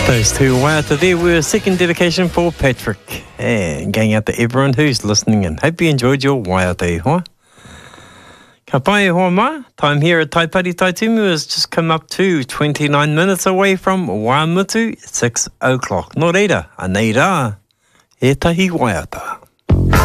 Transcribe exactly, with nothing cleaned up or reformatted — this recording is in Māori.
Those two waiata there were a second dedication for Patrick. And going out to everyone who's listening and hope you enjoyed your waiata e hoa. Ka pai e hoa ma, time here at Taipari Taitumu has just come up to twenty-nine minutes away from Wāmutu, six o'clock. Nō reira, anei rā, e tahi waiata.